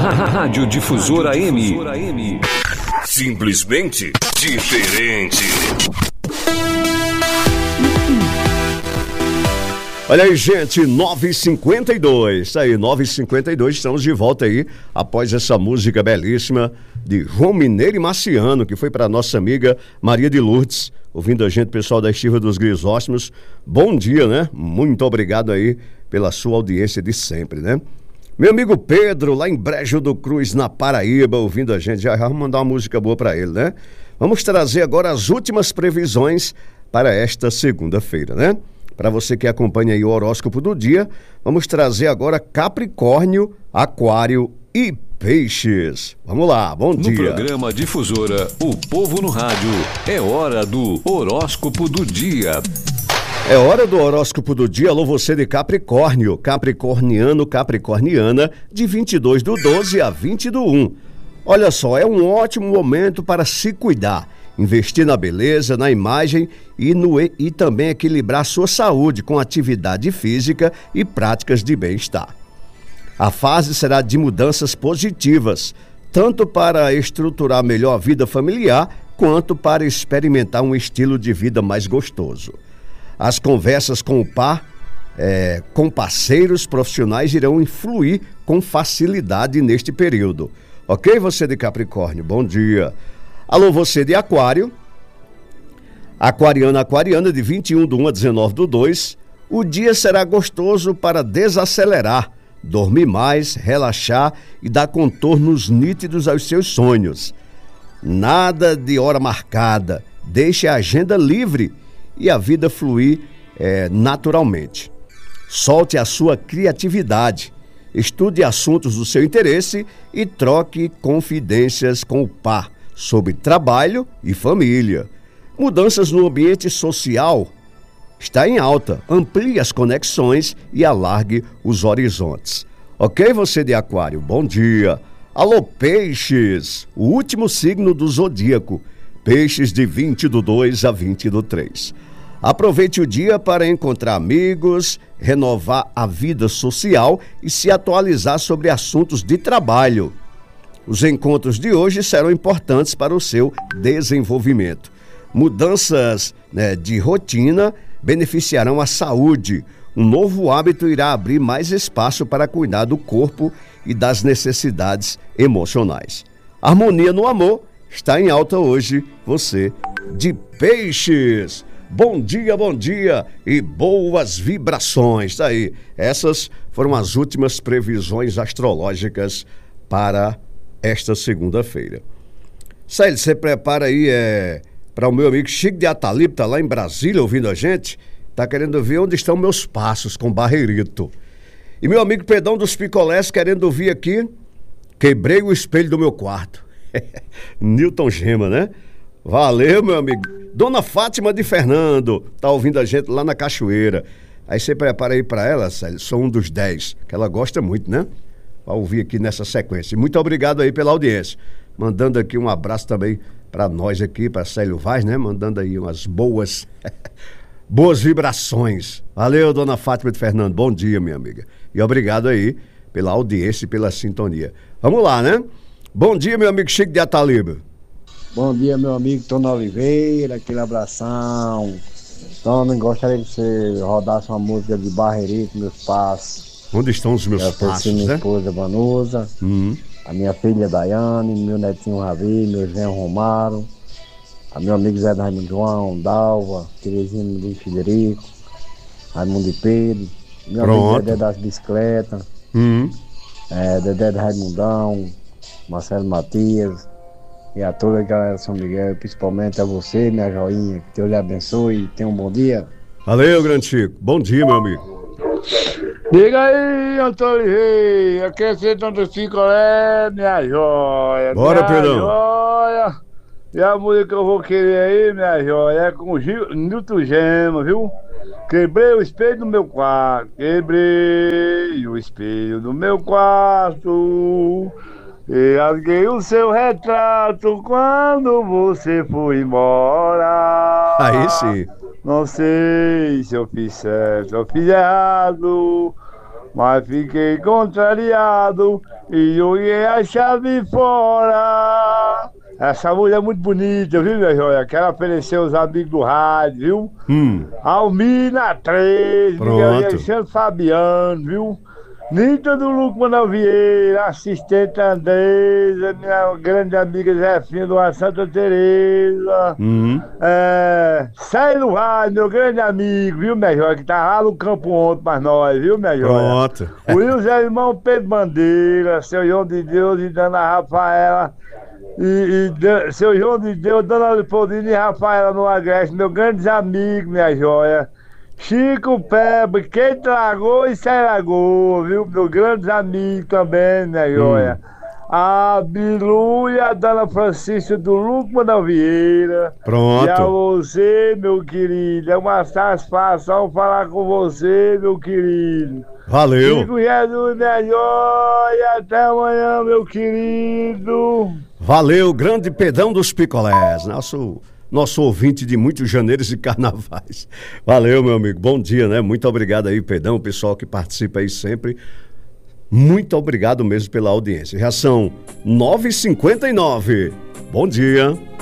Rádio Difusora AM. Simplesmente diferente. Olha aí, gente, 9h52. Isso aí, 9h52, estamos de volta aí, após essa música belíssima de João Mineiro e Marciano, que foi para nossa amiga Maria de Lourdes, ouvindo a gente, pessoal da Estiva dos Grisóstimos. Bom dia, né? Muito obrigado aí pela sua audiência de sempre, né? Meu amigo Pedro, lá em Brejo do Cruz, na Paraíba, ouvindo a gente, já vamos mandar uma música boa para ele, né? Vamos trazer agora as últimas previsões para esta segunda-feira, né? Para você que acompanha aí o horóscopo do dia, vamos trazer agora Capricórnio, Aquário e Peixes. Vamos lá, bom dia. No programa Difusora, o povo no rádio, é hora do horóscopo do dia. É hora do horóscopo do dia. Alô, você de Capricórnio, capricorniano, capricorniana, de 22/12 a 20/1. Olha só, é um ótimo momento para se cuidar. Investir na beleza, na imagem e também equilibrar sua saúde com atividade física e práticas de bem-estar. A fase será de mudanças positivas, tanto para estruturar melhor a vida familiar, quanto para experimentar um estilo de vida mais gostoso. As conversas com o par, com parceiros profissionais irão influir com facilidade neste período. Ok, você de Capricórnio? Bom dia. Alô, você de Aquário, aquariana, de 21/1 a 19/2, o dia será gostoso para desacelerar, dormir mais, relaxar e dar contornos nítidos aos seus sonhos. Nada de hora marcada, deixe a agenda livre e a vida fluir naturalmente. Solte a sua criatividade, estude assuntos do seu interesse e troque confidências com o par sobre trabalho e família. Mudanças no ambiente social está em alta. Amplie as conexões e alargue os horizontes. Ok, você de Aquário? Bom dia. Alô, Peixes, o último signo do zodíaco. Peixes de 20/2 a 20/3. Aproveite o dia para encontrar amigos, renovar a vida social e se atualizar sobre assuntos de trabalho. Os encontros de hoje serão importantes para o seu desenvolvimento. Mudanças de rotina beneficiarão a saúde. Um novo hábito irá abrir mais espaço para cuidar do corpo e das necessidades emocionais. Harmonia no amor está em alta hoje, você de Peixes. Bom dia e boas vibrações. Tá aí. Essas foram as últimas previsões astrológicas para esta segunda-feira. Célio, você prepara aí para o meu amigo Chico de Atalipe, tá lá em Brasília ouvindo a gente, tá querendo ver onde estão meus passos com Barreirito. E meu amigo Pedão dos Picolés querendo ouvir aqui, quebrei o espelho do meu quarto. Newton Gema, né? Valeu, meu amigo. Dona Fátima de Fernando tá ouvindo a gente lá na Cachoeira. Aí você prepara aí para ela, Célio, sou um dos 10, que ela gosta muito, né? Para ouvir aqui nessa sequência. Muito obrigado aí pela audiência. Mandando aqui um abraço também para nós aqui, para Célio Vaz, né? Mandando aí umas boas vibrações. Valeu, Dona Fátima de Fernando. Bom dia, minha amiga. E obrigado aí pela audiência e pela sintonia. Vamos lá, né? Bom dia, meu amigo Chico de Ataliba. Bom dia, meu amigo Tony Oliveira. Aquele abração. Tony, gostaria que você rodasse uma música de Barreirito, Meus Passos. Onde estão os meus passos, minha né? esposa Vanusa, a minha filha Daiane, meu netinho Ravi, meu genro Romaro, a meu amigo Zé Raimundo João, Dalva, Terezinha de Federico, Raimundo de Pedro, meu amigo Dedé das Bicicletas, Dedé de Raimundão, Marcelo Matias, e a toda a galera de São Miguel, e principalmente a você, minha joinha, que Deus lhe abençoe e tenha um bom dia. Valeu, grande Chico. Bom dia, meu amigo. Diga aí, Antônio Rei, aqui é Centro dos Picolé, minha joia. Bora, minha Pedrão. Joia. E a música que eu vou querer aí, minha joia, é com Nilton Gema, viu? Quebrei o espelho do meu quarto, quebrei o espelho do meu quarto, e rasguei o seu retrato quando você foi embora. Aí sim. Não sei se eu fiz certo, se eu fiz errado, mas fiquei contrariado e joguei a chave fora. Essa mulher é muito bonita, viu, minha joia? Quero oferecer os amigos do rádio, viu? Almina 3, Miguel Alexandre Fabiano, viu? Nita do Luco Manuel Vieira, assistente Andresa, minha grande amiga Zefinha do Santa Teresa. Sai do rádio, meu grande amigo, viu, minha joia? Que tá lá no campo ontem, mas nós, viu, minha joia? Pronto. O Wilson irmão Pedro Bandeira, seu João de Deus e Dona Rafaela. Seu João de Deus, Dona Leopoldina e Rafaela no Agreste, meus grandes amigos, minha joia. Chico Pebre, Keita Lagoa e Sai Lagoa, viu? Meus grandes amigos também, minha joia. A Bilu e a Dona Francisca do Luco Manuel Vieira. Pronto. E a você, meu querido. É uma satisfação falar com você, meu querido. Valeu. Fico Jesus, minha joia. Até amanhã, meu querido. Valeu, grande Pedrão dos Picolés. Nosso ouvinte de muitos janeiros e carnavais. Valeu, meu amigo. Bom dia, né? Muito obrigado aí, Pedrão, o pessoal que participa aí sempre. Muito obrigado mesmo pela audiência. Já são 9h59. Bom dia.